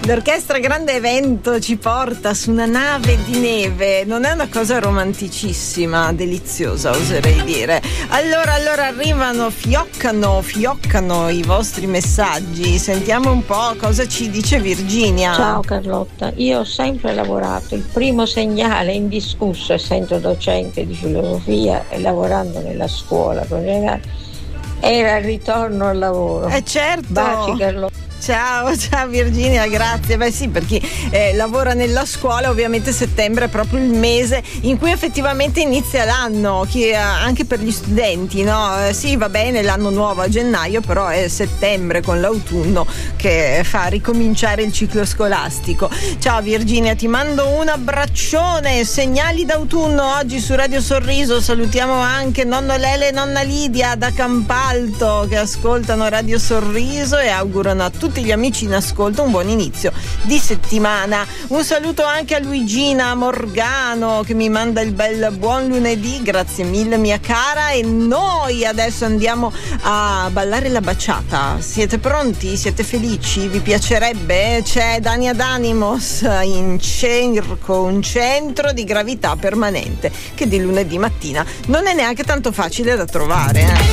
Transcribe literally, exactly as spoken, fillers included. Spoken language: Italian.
L'orchestra Grande Evento ci porta su una nave di neve, non è una cosa romanticissima, deliziosa oserei dire. Allora, allora arrivano, fioccano, fioccano i vostri messaggi, sentiamo un po' cosa ci dice Virginia. Ciao Carlotta, io ho sempre lavorato, il primo segnale indiscusso, essendo docente di filosofia e lavorando nella scuola con i ragazzi, era il ritorno al lavoro. Eh certo. Baci Carlotta. Ciao, ciao Virginia, grazie. Beh sì, per chi eh, lavora nella scuola ovviamente settembre è proprio il mese in cui effettivamente inizia l'anno, chi, eh, anche per gli studenti, no? Eh, sì, va bene l'anno nuovo a gennaio, però è settembre con l'autunno che fa ricominciare il ciclo scolastico. Ciao Virginia, ti mando un abbraccione, segnali d'autunno oggi su Radio Sorriso. Salutiamo anche nonno Lele e nonna Lidia da Campalto che ascoltano Radio Sorriso e augurano a tutti gli amici in ascolto un buon inizio di settimana. Un saluto anche a Luigina Morgano che mi manda il bel buon lunedì, grazie mille mia cara. E noi adesso andiamo a ballare la baciata. Siete pronti? Siete felici? Vi piacerebbe? C'è Dania D'Animos in cerco, un centro di gravità permanente, che di lunedì mattina non è neanche tanto facile da trovare, eh?